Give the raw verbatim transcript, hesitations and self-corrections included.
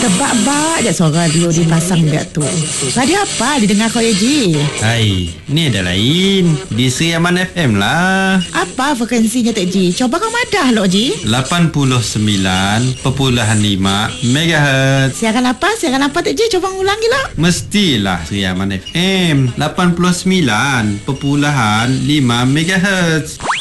Tebak-bak je suara radio dipasang dia tu. Radio apa didengar kau ya Ji? Hai, ni ada lain. Di Sri Aman F M lah. Apa frekuensinya Tok Ji? Coba kau madah lo Ji. lapan puluh sembilan perpuluhan lima megahertz. Siaran apa? Siaran apa Tok Ji? Coba ulangi lah. Mestilah Sri Aman F M lapan puluh sembilan perpuluhan lima megahertz.